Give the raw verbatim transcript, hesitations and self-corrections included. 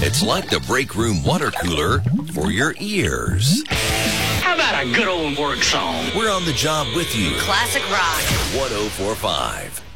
It's like the break room water cooler for your ears. How about a good old work song? We're on the job with you. Classic rock. one oh four point five.